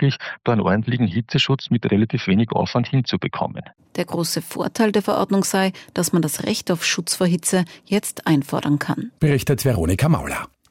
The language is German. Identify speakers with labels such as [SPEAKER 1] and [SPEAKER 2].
[SPEAKER 1] möglich, da einen ordentlichen Hitzeschutz mit relativ wenig Aufwand hinzubekommen.
[SPEAKER 2] Der große Vorteil der Verordnung sei, dass man das Recht auf Schutz vor Hitze jetzt einfordern kann.
[SPEAKER 3] Berichtet Veronika Mauler.